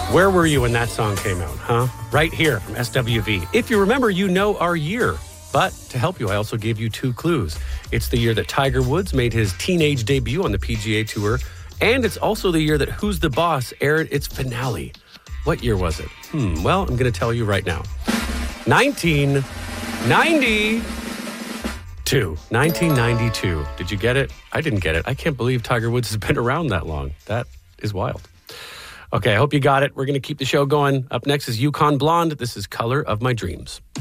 Where were you when that song came out, huh? Right here from SWV. If you remember, you know our year. But to help you, I also gave you 2 clues. It's the year that Tiger Woods made his teenage debut on the PGA Tour, and it's also the year that Who's the Boss aired its finale. What year was it? Well, I'm going to tell you right now. 1992. 1992. Did you get it? I didn't get it. I can't believe Tiger Woods has been around that long. That is wild. Okay, I hope you got it. We're going to keep the show going. Up next is Yukon Blonde. This is Color of My Dreams.